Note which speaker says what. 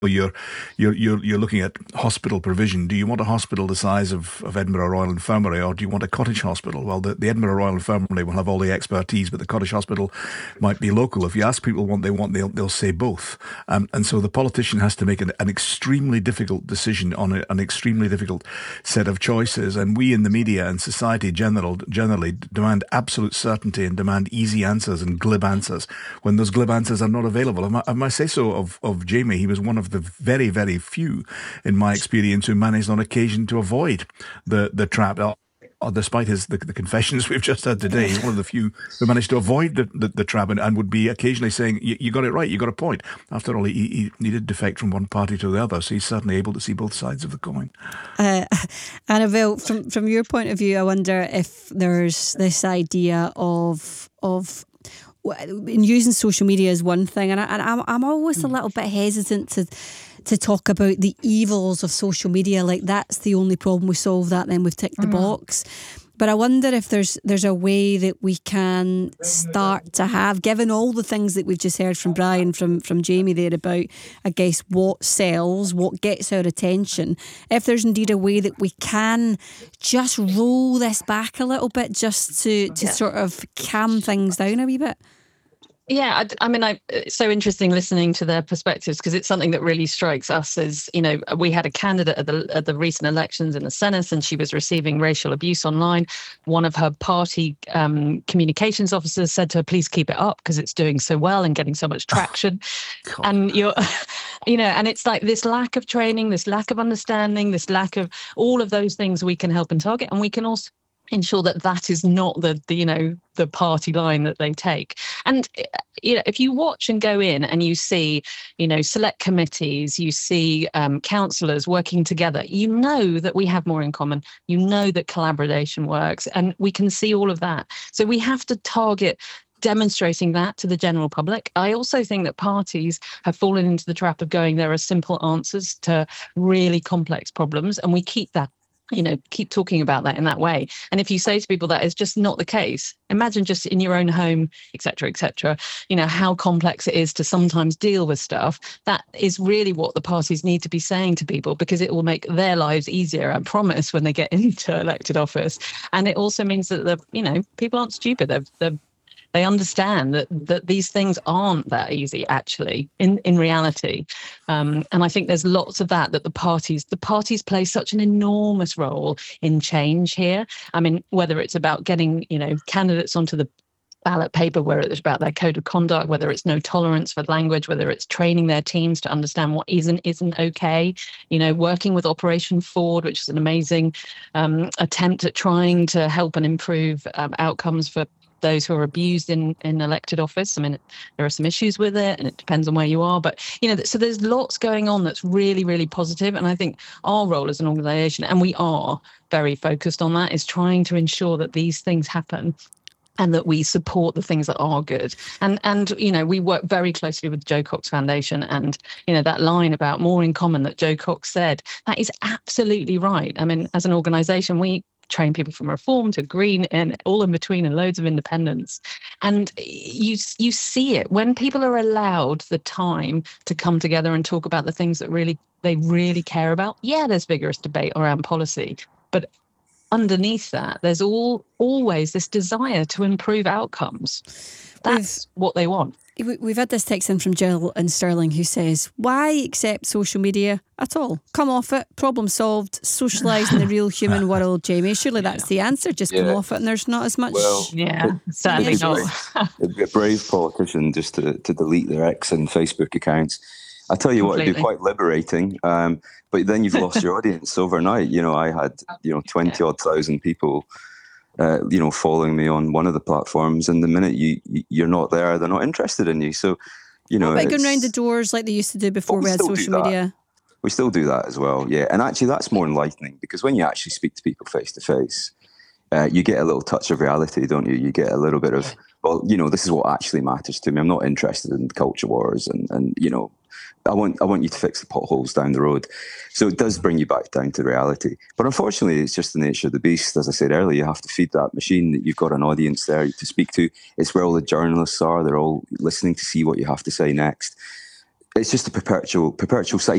Speaker 1: you're looking at hospital provision. Do you want a hospital the size of Edinburgh Royal Infirmary, or do you want a cottage hospital? Well, the Edinburgh Royal Infirmary will have all the expertise, but the cottage hospital might be local. If you ask people what they want, they'll say both. And so the politician has to make an extremely difficult decision on an extremely difficult set of choices. And we in the media and society generally demand absolute certainty and demand easy answers and glib answers when those glib answers are not available. I might say so of Jamie. He was one of the very, very few, in my experience, who managed on occasion to avoid the trap. Despite the confessions we've just had today, he's one of the few who managed to avoid the trap and would be occasionally saying, you got it right, you got a point. After all, he did defect from one party to the other, so he's certainly able to see both sides of the coin.
Speaker 2: Annabelle, from your point of view, I wonder if there's this idea of in using social media as one thing, and I'm always a little bit hesitant to talk about the evils of social media, like that's the only problem, we solve that, then we've ticked the box. But I wonder if there's a way that we can start to have, given all the things that we've just heard from Brian, from Jamie there about, I guess, what sells, what gets our attention, if there's indeed a way that we can just roll this back a little bit, just to sort of calm things down a wee bit.
Speaker 3: Yeah, I mean, it's so interesting listening to their perspectives, because it's something that really strikes us as, we had a candidate at the recent elections in the Senate, and she was receiving racial abuse online. One of her party communications officers said to her, please keep it up because it's doing so well and getting so much traction. And and it's like this lack of training, this lack of understanding, this lack of all of those things we can help and target. And we can also ensure that is not the party line that they take. And if you watch and go in and you see select committees, you see councillors working together, that we have more in common, that collaboration works, and we can see all of that. So we have to target demonstrating that to the general public. I also think that parties have fallen into the trap of going, there are simple answers to really complex problems, and we keep talking about that in that way. And if you say to people that is just not the case, imagine just in your own home, et cetera, how complex it is to sometimes deal with stuff. That is really what the parties need to be saying to people, because it will make their lives easier, I promise, when they get into elected office. And it also means that people aren't stupid. They understand that these things aren't that easy, actually, in reality. And I think there's lots of that the parties play such an enormous role in change here. I mean, whether it's about getting, candidates onto the ballot paper, whether it's about their code of conduct, whether it's no tolerance for language, whether it's training their teams to understand what isn't okay, working with Operation Forward, which is an amazing attempt at trying to help and improve outcomes for those who are abused in elected office. I mean, there are some issues with it, and it depends on where you are. But, so there's lots going on that's really, really positive. And I think our role as an organisation, and we are very focused on that, is trying to ensure that these things happen and that we support the things that are good. And we work very closely with the Jo Cox Foundation, and, that line about more in common that Jo Cox said, that is absolutely right. I mean, as an organisation, we train people from Reform to Green and all in between, and loads of independents. And you see it when people are allowed the time to come together and talk about the things that they really care about. Yeah, there's vigorous debate around policy, but underneath that, there's always this desire to improve outcomes. That's what they want.
Speaker 2: We've had this text in from Jill in Stirling, who says, why accept social media at all? Come off it, problem solved, socialise in the real human world, Jamie. Surely that's the answer, just come off it and there's not as much...
Speaker 3: Well, sadly not.
Speaker 4: It'd be a brave politician just to delete their X and Facebook accounts. I tell you what, it'd be quite liberating, but then you've lost your audience overnight. I had 20-odd thousand people following me on one of the platforms, and the minute you're not there, they're not interested in you. So,
Speaker 2: but going round the doors like they used to do before we had social media.
Speaker 4: We still do that as well, yeah. And actually, that's more enlightening, because when you actually speak to people face to face, you get a little touch of reality, don't you? You get a little bit of, this is what actually matters to me. I'm not interested in culture wars, and I want you to fix the potholes down the road. So it does bring you back down to reality. But unfortunately, it's just the nature of the beast. As I said earlier, you have to feed that machine. That you've got an audience there to speak to. It's where all the journalists are. They're all listening to see what you have to say next. It's just a perpetual cycle.